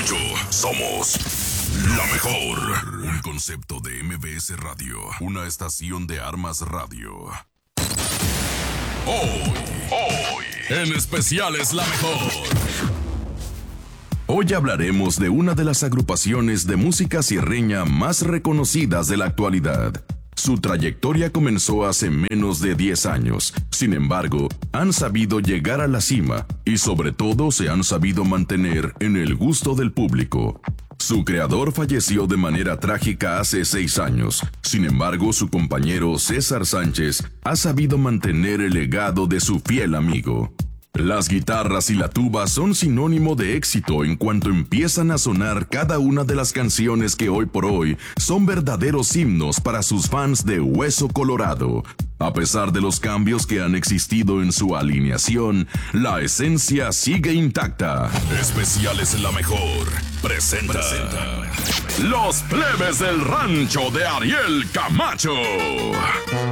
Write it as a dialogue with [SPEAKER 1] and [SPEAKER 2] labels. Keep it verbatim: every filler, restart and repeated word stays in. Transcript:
[SPEAKER 1] Rancho somos la mejor. Un concepto de M B S Radio, una estación de Armas Radio. Hoy, hoy, en especial es la mejor. Hoy hablaremos de una de las agrupaciones de música sierreña más reconocidas de la actualidad. Su trayectoria comenzó hace menos de diez años. Sin embargo, han sabido llegar a la cima y sobre todo se han sabido mantener en el gusto del público. Su creador falleció de manera trágica hace seis años. Sin embargo, su compañero César Sánchez ha sabido mantener el legado de su fiel amigo. Las guitarras y la tuba son sinónimo de éxito en cuanto empiezan a sonar cada una de las canciones que hoy por hoy son verdaderos himnos para sus fans de Hueso Colorado. A pesar de los cambios que han existido en su alineación, la esencia sigue intacta. Especiales en la mejor. Presenta, Presenta. Los Plebes del Rancho de Ariel Camacho.